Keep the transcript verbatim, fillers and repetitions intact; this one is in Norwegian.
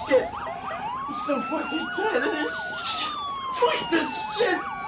shit. I'm so fucking tired of this shit. Fuck this shit.